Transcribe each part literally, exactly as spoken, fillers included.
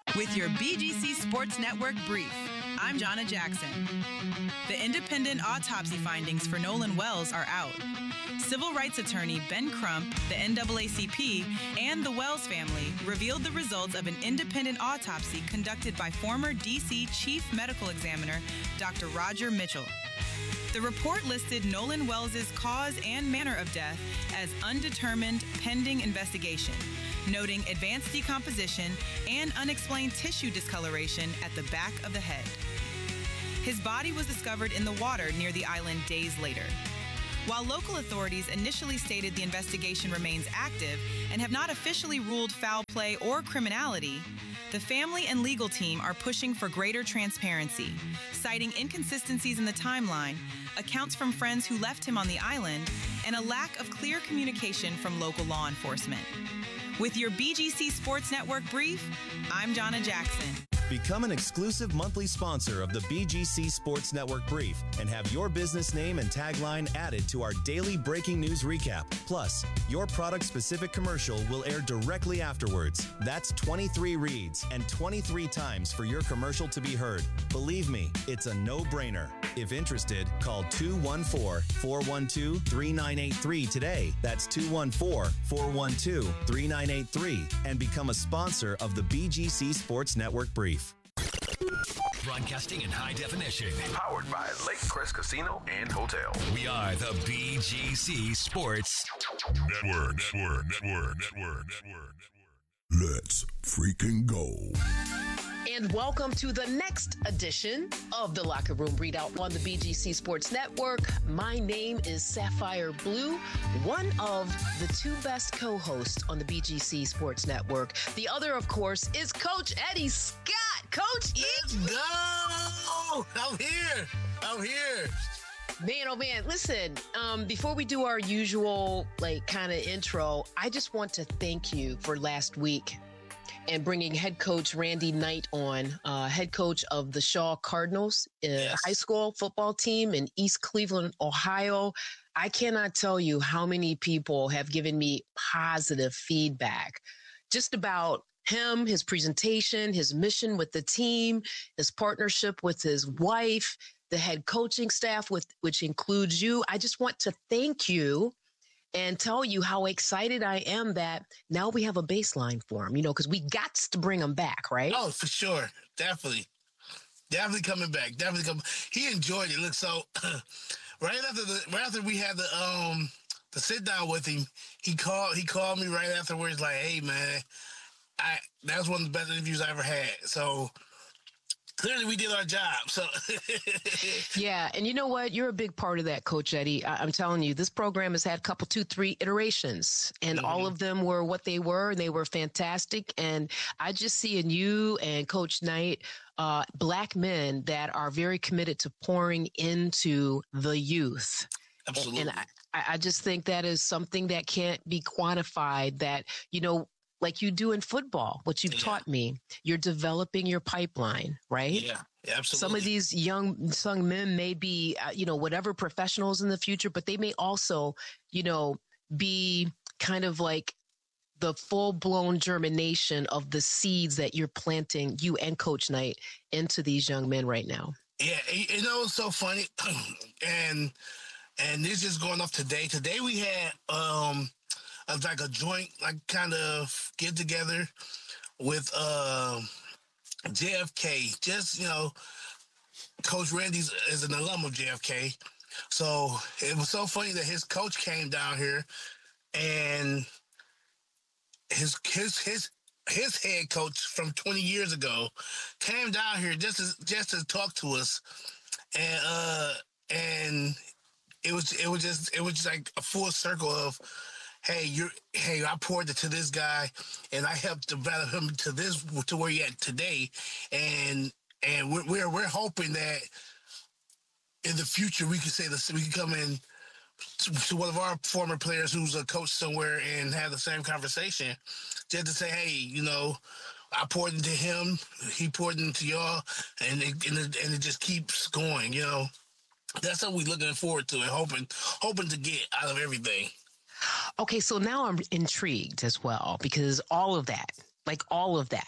With your B G C Sports Network brief, I'm Jonna Jackson. The independent autopsy findings for Nolan Wells are out. Civil rights attorney Ben Crump, the N double A C P, and the Wells family revealed the results of an independent autopsy conducted by former D C Chief Medical Examiner Doctor Roger Mitchell. The report listed Nolan Wells' cause and manner of death as undetermined pending investigation, noting advanced decomposition and unexplained tissue discoloration at the back of the head. His body was discovered in the water near the island days later. While local authorities initially stated the investigation remains active and have not officially ruled foul play or criminality, the family and legal team are pushing for greater transparency, citing inconsistencies in the timeline, accounts from friends who left him on the island, and a lack of clear communication from local law enforcement. With your B G C Sports Network brief, I'm Jonna Jackson. Become an exclusive monthly sponsor of the B G C Sports Network Brief and have your business name and tagline added to our daily breaking news recap. Plus, your product-specific commercial will air directly afterwards. That's twenty-three reads and twenty-three times for your commercial to be heard. Believe me, it's a no-brainer. If interested, call two one four, four one two, three nine eight three today. That's two one four, four one two, three nine eight three and become a sponsor of the B G C Sports Network Brief. Broadcasting in high definition. Powered by Lake Crest Casino and Hotel. We are the B G C Sports Network, Network, Network, Network, Network, Network. Let's freaking go. And welcome to the next edition of the Locker Room Readout on the B G C Sports Network. My name is Sapphire Blue, one of the two best co-hosts on the B G C Sports Network. The other, of course, is Coach Eddie Scott. Coach E. Let's go! I'm here. I'm here. Man, oh man, listen, um, before we do our usual, like, kind of intro, I just want to thank you for last week and bringing head coach Randy Knight on, uh, head coach of the Shaw Cardinals, uh, Yes. high school football team in East Cleveland, Ohio. I cannot tell you how many people have given me positive feedback just about him, his presentation, his mission with the team, his partnership with his wife, the head coaching staff, with which includes you. I just want to thank you and tell you how excited I am that now we have a baseline for him, you know, because we got to bring him back, right? Oh, for sure. Definitely. Definitely coming back. Definitely coming. He enjoyed it. Look, so right after the right after we had the um the sit down with him, he called he called me right afterwards, like, hey man, I that was one of the best interviews I ever had. So clearly we did our job. So Yeah, and you know what? You're a big part of that, Coach Eddie. I- I'm telling you, this program has had a couple, two, three iterations, and Mhm. all of them were what they were, and they were fantastic. And I just see in you and Coach Knight, uh, black men that are very committed to pouring into the youth. absolutely. And I, I just think that is something that can't be quantified, that, you know, like you do in football, what you've Yeah. taught me, you're developing your pipeline, right? yeah, yeah, absolutely. Some of these young, young men may be, uh, you know, whatever professionals in the future, but they may also, you know, be kind of like the full-blown germination of the seeds that you're planting, you and Coach Knight, into these young men right now. Yeah, you you know, it's so funny. and and this is going off today. Today we had um a, like a joint, like kind of get together with uh, J F K. Just, you know, Coach Randy's is an alum of J F K. So it was so funny that his coach came down here and his his his his head coach from twenty years ago came down here just to, just to talk to us, and uh and it was it was just it was just like a full circle of, hey, you're hey I poured it to this guy and I helped develop him to this to where he at today, and and we're we're, we're hoping that in the future we can say this, we can come in to, to one of our former players who's a coach somewhere and have the same conversation, just to say, hey, you know, I poured into him, he poured into y'all, and it, and it, and it just keeps going, you know. That's what we're looking forward to and hoping hoping to get out of everything. Okay, so now I'm intrigued as well, because all of that, like all of that,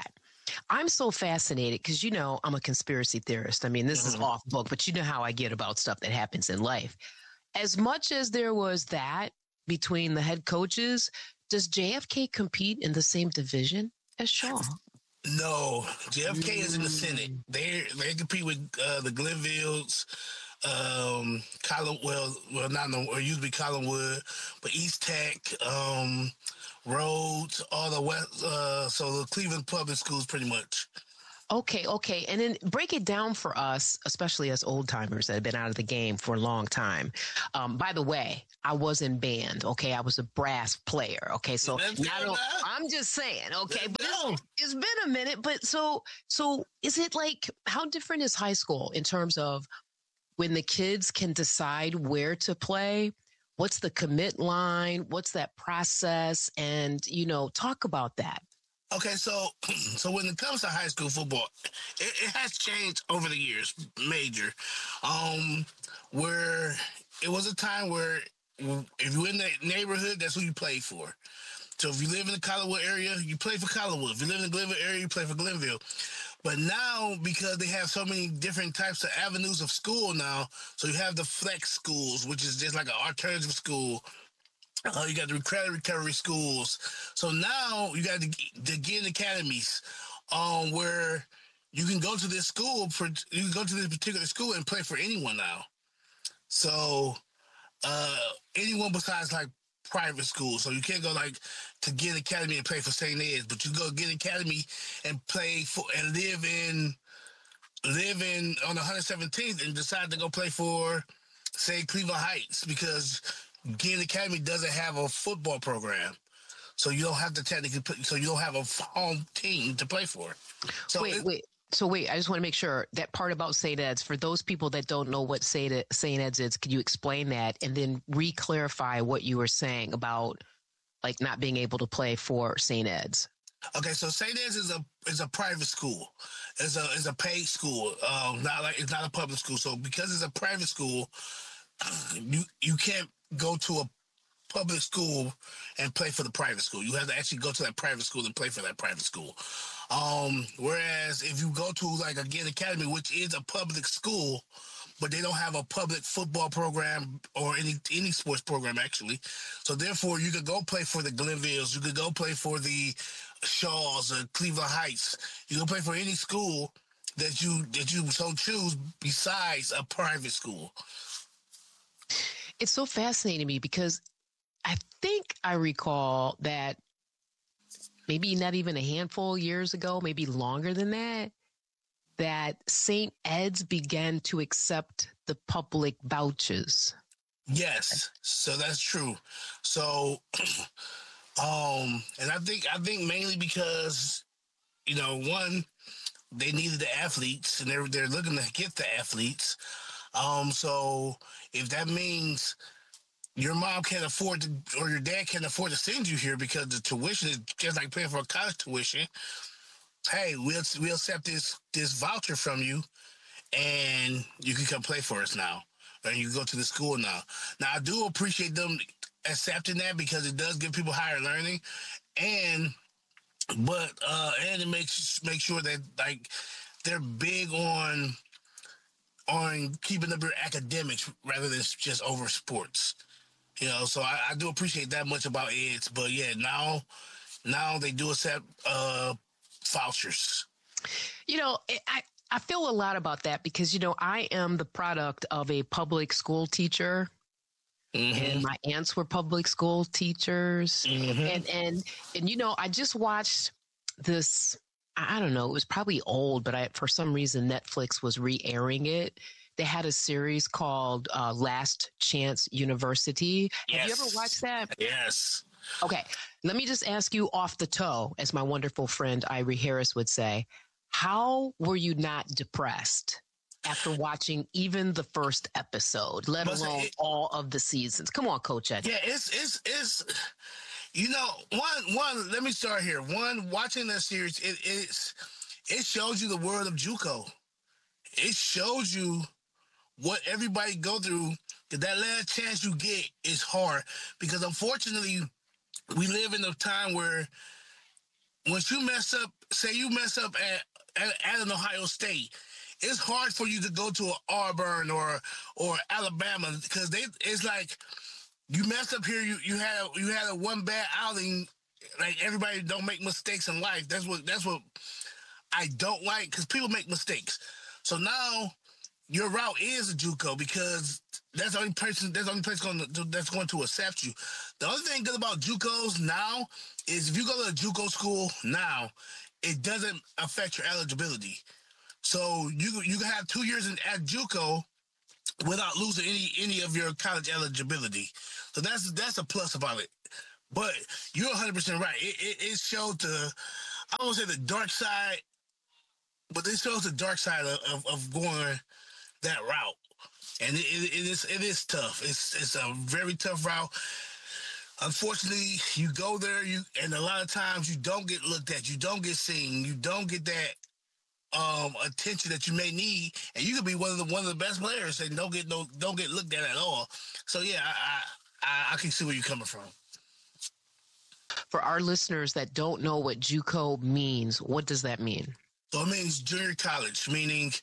I'm so fascinated because, you know, I'm a conspiracy theorist. I mean, this Mhm. is off book, but you know how I get about stuff that happens in life. As much as there was that between the head coaches, does J F K compete in the same division as Shaw? No, J F K is in the Senate. They they compete with uh, the Glenvilles, um, Colin. Well, well, not no, or used to be Collinwood, but East Tech, um, Rhodes, all the West. Uh, so the Cleveland Public Schools, pretty much. Okay, okay. And then break it down for us, especially as old timers that have been out of the game for a long time. Um, by the way, I was in band, okay? I was a brass player, okay? So Let's not go o- now. I'm just saying, okay? Let's But go. it's, it's been a minute. But so, so is it like, how different is high school in terms of when the kids can decide where to play? What's the commit line? What's that process? And, you know, talk about that. Okay, so so when it comes to high school football, it, it has changed over the years, major. Um, where it was a time where if you're in the neighborhood, that's who you played for. So if you live in the Collinwood area, you play for Collinwood. If you live in the Glenville area, you play for Glenville. But now, because they have so many different types of avenues of school now, so you have the flex schools, which is just like an alternative school. Uh, you got the credit recovery schools. So now you got the, the Ginn academies, um, where you can go to this school for you can go to this particular school and play for anyone now. So uh, anyone besides like private schools. So you can't go like to Ginn Academy and play for Saint Ed's, but you go to Ginn Academy and play for and live in live in on one hundred seventeenth and decide to go play for, say, Cleveland Heights, because Ginn Academy doesn't have a football program. So you don't have to technically put, so you don't have a home team to play for. So wait, it, wait. So wait, I just want to make sure that part about Saint Ed's, for those people that don't know what Saint Ed's is, can you explain that and then re-clarify what you were saying about like not being able to play for Saint Ed's? Okay, so Saint Ed's is a is a private school. It's a it's a paid school. Um, not like it's not a public school. So because it's a private school, you you can't go to a public school and play for the private school. You have to actually go to that private school and play for that private school. Um, whereas if you go to like a Ginn Academy, which is a public school, but they don't have a public football program or any any sports program actually. So therefore, you could go play for the Glenvilles. You could go play for the Shaws or Cleveland Heights. You can play for any school that you that you so choose besides a private school. It's so fascinating to me because I think I recall that maybe not even a handful of years ago, maybe longer than that, that Saint Ed's began to accept the public vouchers. Yes, so that's true. So, um, and I think I think mainly because, you know, one, they needed the athletes, and they're they're looking to get the athletes. Um, so if that means your mom can't afford to, or your dad can't afford to send you here because the tuition is just like paying for a college tuition, hey, we'll we'll accept this this voucher from you, and you can come play for us now, and you can go to the school now. Now, I do appreciate them accepting that because it does give people higher learning, and but uh, and it makes make sure that like they're big on on keeping up their academics rather than just over sports. You know, so I, I do appreciate that much about Ed's, but yeah, now now they do accept uh, vouchers. You know, I, I feel a lot about that because, you know, I am the product of a public school teacher. Mm-hmm. And my aunts were public school teachers. Mm-hmm. And, and, and, you know, I just watched this, I don't know, it was probably old, but I, for some reason, Netflix was re-airing it. They had a series called uh, Last Chance University. Yes. Have you ever watched that? Yes. Okay. Let me just ask you off the toe, as my wonderful friend Irie Harris would say, how were you not depressed after watching even the first episode, let but alone it, all of the seasons? Come on, Coach Ed. Yeah, it's, it's, it's, you know, one, one, let me start here. One, watching that series, it, it's, it shows you the world of JUCO. It shows you what everybody go through, that that last chance you get is hard because unfortunately we live in a time where once you mess up, say you mess up at, at, at an Ohio State, it's hard for you to go to an Auburn or or Alabama because they it's like you messed up here. You you had you had a one bad outing. Like everybody don't make mistakes in life. That's what that's what I don't like because people make mistakes. So now your route is a JUCO because that's the only person that's the only place going to, that's going to accept you. The other thing good about JUCOs now is if you go to a JUCO school now, it doesn't affect your eligibility. So you you can have two years in, at JUCO without losing any any of your college eligibility. So that's that's a plus about it. But you're one hundred percent right. It, it, it showed the, I don't want to say the dark side, but it shows the dark side of, of, of going that route. And it, it, it is it is tough. It's it's a very tough route. Unfortunately, you go there, you and a lot of times you don't get looked at. You don't get seen. You don't get that um, attention that you may need, and you could be one of the one of the best players and don't get no don't get looked at at all. So yeah, I I, I can see where you're coming from. For our listeners that don't know what JUCO means, what does that mean? So it means junior college, meaning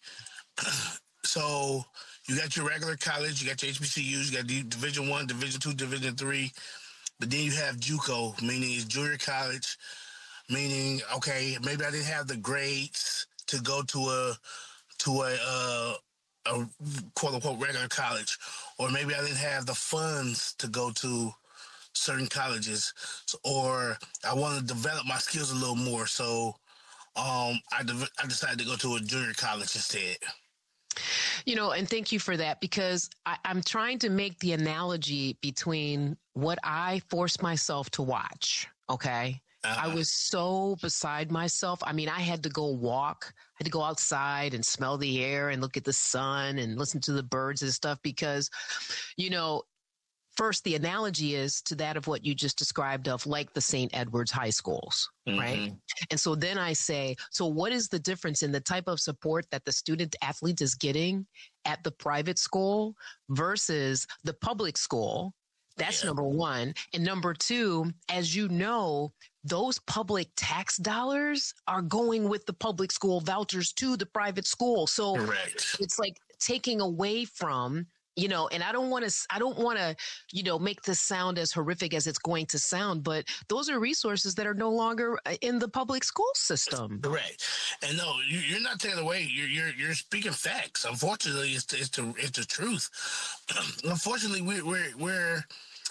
so you got your regular college, you got your H B C Us, you got Division One, Division Two, Division Three, but then you have JUCO, meaning it's junior college, meaning okay, maybe I didn't have the grades to go to a to a uh, a quote unquote regular college, or maybe I didn't have the funds to go to certain colleges, so, or I want to develop my skills a little more. So um, I, de- I decided to go to a junior college instead. You know, and thank you for that, because I, I'm trying to make the analogy between what I forced myself to watch. Okay. Uh-huh. I was so beside myself. I mean, I had to go walk. I had to go outside and smell the air and look at the sun and listen to the birds and stuff because, you know, first, the analogy is to that of what you just described of like the Saint Edward's high schools, mm-hmm. right? And so then I say, so what is the difference in the type of support that the student athlete is getting at the private school versus the public school? That's yeah. number one. And number two, as you know, those public tax dollars are going with the public school vouchers to the private school. So Correct. It's like taking away from, you know, and I don't want to, I don't want to, you know, make this sound as horrific as it's going to sound, but those are resources that are no longer in the public school system. Correct. And no, you, you're not taking away. You're, you're, you're speaking facts. Unfortunately, it's the, it's the, it's the truth. Unfortunately, we, we're, we're,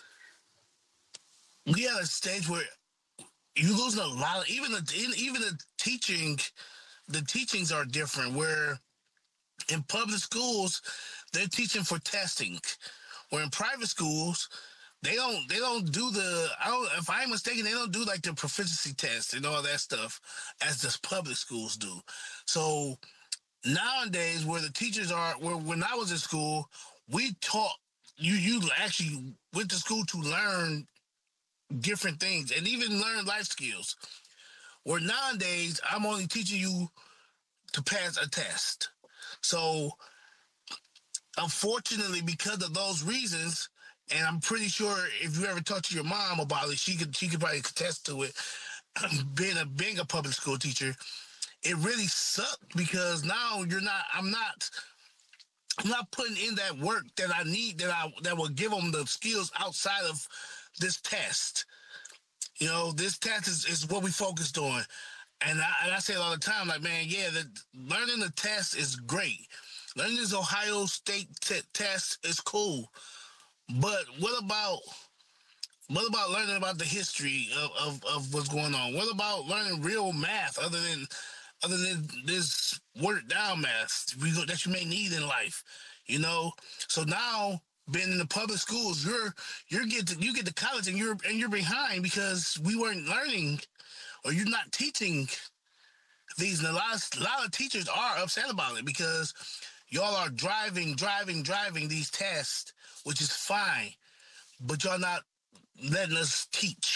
we at a stage where you're losing a lot of, even the, even the teaching, the teachings are different where in public schools, they're teaching for testing. Where in private schools, they don't they don't do the I don't if I'm mistaken, they don't do like the proficiency test and all that stuff as the public schools do. So nowadays where the teachers are where when I was in school, we taught you you actually went to school to learn different things and even learn life skills. Where nowadays I'm only teaching you to pass a test. So unfortunately, because of those reasons, and I'm pretty sure if you ever talked to your mom about it, she could she could probably attest to it. being a being a public school teacher, it really sucked because now you're not. I'm not. I'm not putting in that work that I need that I that will give them the skills outside of this test. You know, this test is, is what we focused on, and I, and I say it all the time. Like, man, yeah, the, learning the test is great. Learning this Ohio State t- test is cool, but what about what about learning about the history of, of, of what's going on? What about learning real math other than other than this watered down math we go, that you may need in life? You know, so now being in the public schools, you're you're get to, you get to college and you're and you're behind because we weren't learning or you're not teaching these. And a lot of, a lot of teachers are upset about it because y'all are driving, driving, driving these tests, which is fine, but y'all not letting us teach.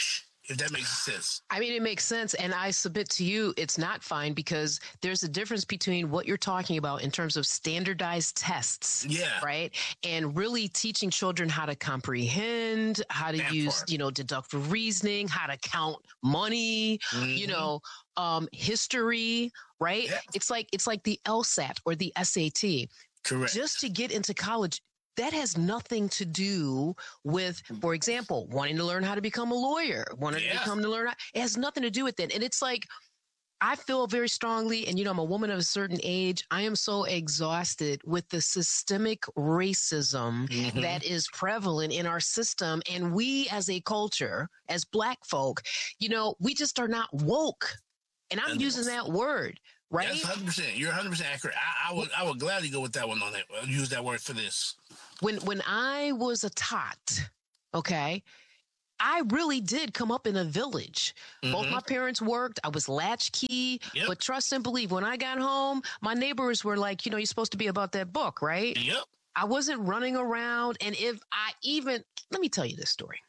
if that makes sense. I mean, it makes sense. And I submit to you, it's not fine because there's a difference between what you're talking about in terms of standardized tests. Yeah. Right. And really teaching children how to comprehend, how to That use, part. you know, deductive reasoning, how to count money, Mhm. you know, um, history. Right. Yeah. It's like it's like the LSAT or the S A T. Correct. Just to get into college. That has nothing to do with, for example, wanting to learn how to become a lawyer, wanting Yeah. to become to learn. How, it has nothing to do with that. And it's like, I feel very strongly, and you know, I'm a woman of a certain age. I am so exhausted with the systemic racism Mhm. that is prevalent in our system. And we as a culture, as Black folk, you know, we just are not woke. And I'm And- using that word, right? That's one hundred percent. You're one hundred percent accurate. I, I would I would gladly go with that one on that. Use that word for this. When when I was a tot, okay, I really did come up in a village. Both Mhm. my parents worked. I was latchkey. Yep. But trust and believe, when I got home, my neighbors were like, you know, you're supposed to be about that book, right? Yep. I wasn't running around. And if I even, let me tell you this story.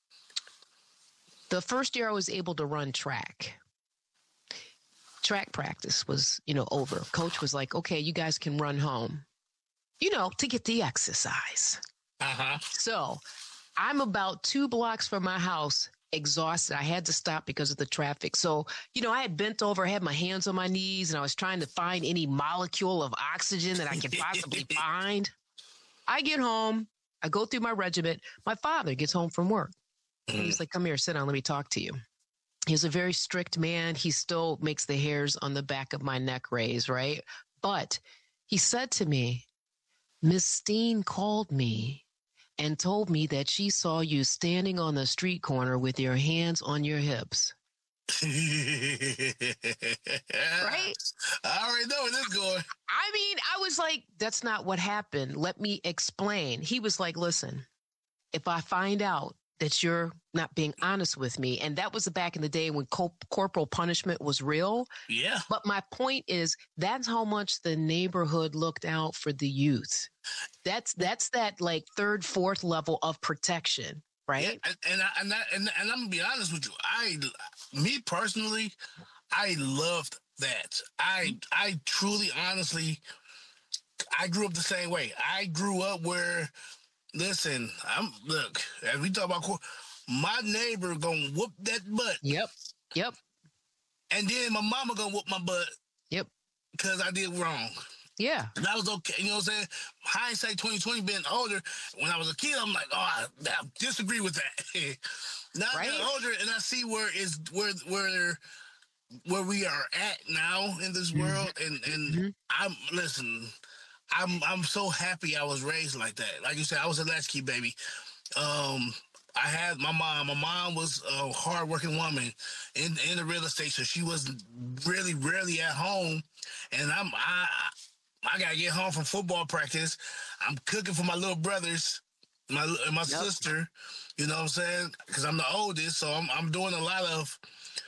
The first year I was able to run track, track practice was, you know, over. Coach was like, okay, you guys can run home, you know, to get the exercise. Uh-huh. So I'm about two blocks from my house, exhausted. I had to stop because of the traffic. So, you know, I had bent over, had my hands on my knees, and I was trying to find any molecule of oxygen that I could possibly find. I get home. I go through my regiment. My father gets home from work. And he's like, come here, sit down. Let me talk to you. He's a very strict man. He still makes the hairs on the back of my neck raise, right? But he said to me, Miss Steen called me and told me that she saw you standing on the street corner with your hands on your hips. Right? Right? I already know where this is going. I mean, I was like, that's not what happened. Let me explain. He was like, listen, if I find out that you're not being honest with me, and that was back in the day when co- corporal punishment was real. Yeah. But my point is, that's how much the neighborhood looked out for the youth. That's that's that like third, fourth level of protection, right? Yeah, and and, I, and, I, and and I'm gonna be honest with you. I, me personally, I loved that. I I truly, honestly, I grew up the same way. I grew up where, listen, I'm look. As we talk about, cor- my neighbor gonna whoop that butt, Yep. Yep. and then my mama gonna whoop my butt Yep. because I did wrong. Yeah. And that was okay. You know what I'm saying? Hindsight twenty twenty, being older, when I was a kid, I'm like, oh, I, I disagree with that. Now Right. I'm older and I see where is where where where we are at now in this world. And and Mhm. I'm listen, I'm I'm so happy I was raised like that. Like you said, I was a latchkey baby. Um I had my mom. My mom was a hardworking woman in in the real estate, so she was really rarely at home. And I'm I I gotta get home from football practice. I'm cooking for my little brothers, my and my Yep. sister. You know what I'm saying? Because I'm the oldest, so I'm I'm doing a lot of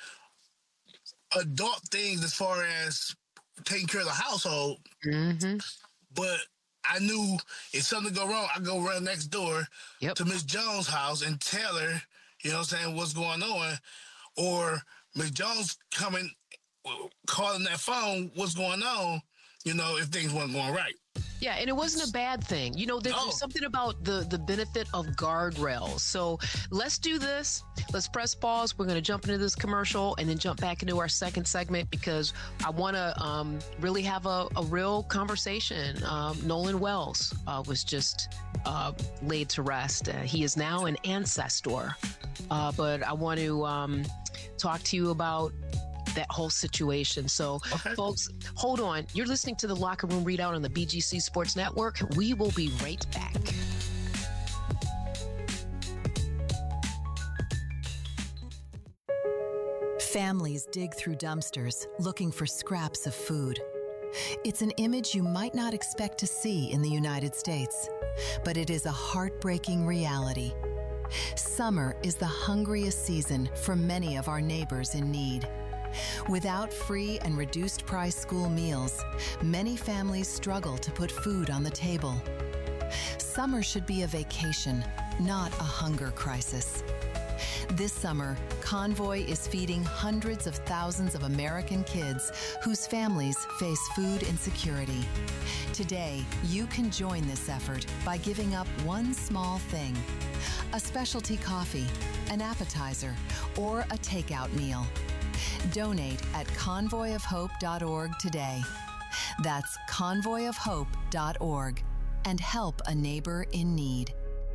adult things as far as taking care of the household. Mm-hmm. But I knew if something go wrong, I go run next door Yep. to Miss Jones' house and tell her, you know what I'm saying, what's going on. Or Miss Jones coming, calling that phone, what's going on, you know, if things weren't going right. Yeah, and it wasn't a bad thing. You know, there, No. there's something about the the benefit of guardrails. So let's do this. Let's press pause. We're going to jump into this commercial and then jump back into our second segment because I want to um, really have a, a real conversation. Um, Nolan Wells uh, was just uh, laid to rest. Uh, he is now an ancestor. Uh, but I want to um, talk to you about that whole situation. So, Okay. folks, hold on. You're listening to the Locker Room Readout on the B G C Sports Network. We will be right back. Families dig through dumpsters looking for scraps of food. It's an image you might not expect to see in the United States, but it is a heartbreaking reality. Summer is the hungriest season for many of our neighbors in need. Without free and reduced price school meals, many families struggle to put food on the table. Summer should be a vacation, not a hunger crisis. This summer, Convoy is feeding hundreds of thousands of American kids whose families face food insecurity. Today, you can join this effort by giving up one small thing: a specialty coffee, an appetizer, or a takeout meal. Donate at convoy of hope dot org today. That's convoy of hope dot org, and help a neighbor in need.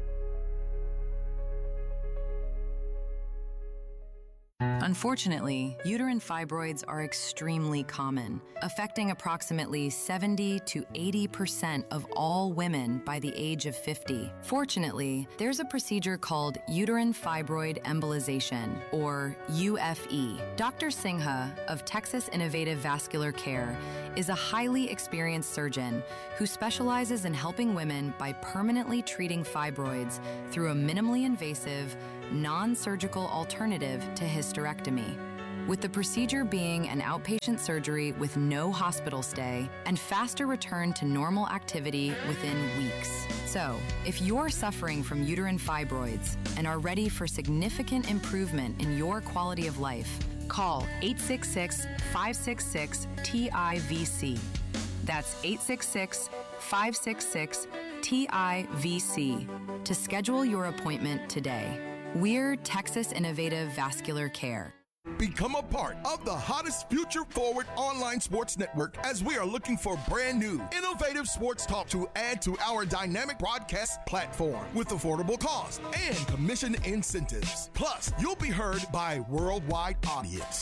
Unfortunately, uterine fibroids are extremely common, affecting approximately seventy to eighty percent of all women by the age of fifty. Fortunately, there's a procedure called uterine fibroid embolization, or U F E. Doctor Singha of Texas Innovative Vascular Care is a highly experienced surgeon who specializes in helping women by permanently treating fibroids through a minimally invasive, non-surgical alternative to hysterectomy, with the procedure being an outpatient surgery with no hospital stay and faster return to normal activity within weeks. So, if you're suffering from uterine fibroids and are ready for significant improvement in your quality of life, call eight six six, five six six, T I V C. That's eight six six, five six six, T I V C to schedule your appointment today. We're Texas Innovative Vascular Care. Become a part of the hottest future forward online sports network as we are looking for brand new, innovative sports talk to add to our dynamic broadcast platform with affordable cost and commission incentives. Plus, you'll be heard by a worldwide audience.